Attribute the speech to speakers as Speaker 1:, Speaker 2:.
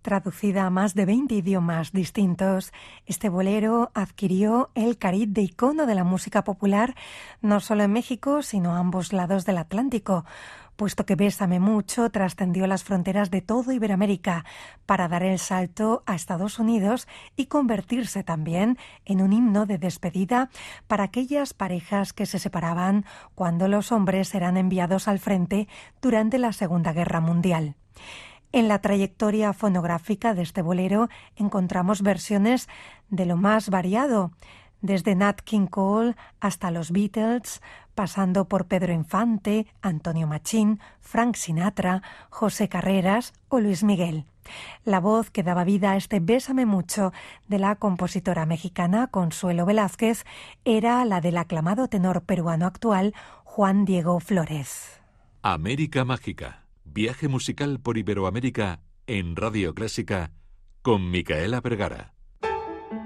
Speaker 1: Traducida a más de 20 idiomas distintos, este bolero adquirió el cariz de icono de la música popular no solo en México, sino a ambos lados del Atlántico, puesto que Bésame mucho trascendió las fronteras de todo Iberoamérica para dar el salto a Estados Unidos y convertirse también en un himno de despedida para aquellas parejas que se separaban cuando los hombres eran enviados al frente durante la Segunda Guerra Mundial. En la trayectoria fonográfica de este bolero encontramos versiones de lo más variado, desde Nat King Cole hasta los Beatles, pasando por Pedro Infante, Antonio Machín, Frank Sinatra, José Carreras o Luis Miguel. La voz que daba vida a este Bésame mucho de la compositora mexicana Consuelo Velázquez era la del aclamado tenor peruano actual Juan Diego Flórez.
Speaker 2: América Mágica. Viaje musical por Iberoamérica en Radio Clásica con Micaela Vergara.